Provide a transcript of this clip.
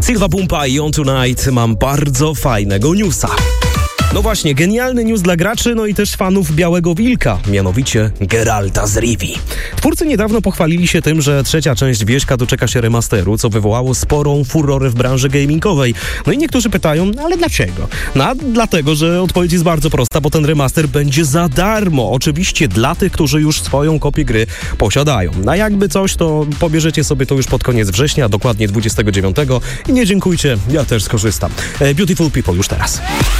Silva Pumpa i On Tonight. Mam bardzo fajnego newsa. No właśnie, genialny news dla graczy, no i też fanów Białego Wilka, mianowicie Geralta z Rivii. Twórcy niedawno pochwalili się tym, że trzecia część Wieśka doczeka się remasteru, co wywołało sporą furorę w branży gamingowej. No i niektórzy pytają, ale dlaczego? No dlatego, że odpowiedź jest bardzo prosta, bo ten remaster będzie za darmo. Oczywiście dla tych, którzy już swoją kopię gry posiadają. A jakby coś, to pobierzecie sobie to już pod koniec września, dokładnie 29. I nie dziękujcie, ja też skorzystam. Beautiful People już teraz.